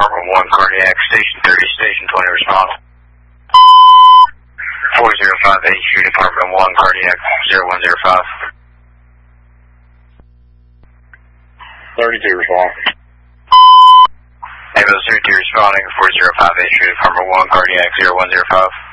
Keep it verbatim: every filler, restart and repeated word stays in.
Department one, cardiac, station thirty, station twenty, response. four zero five H Q, Department one, cardiac, zero one zero five. thirty-two, response. Ambulance thirty-two responding, four zero five H Q, Department one, cardiac, zero one zero five.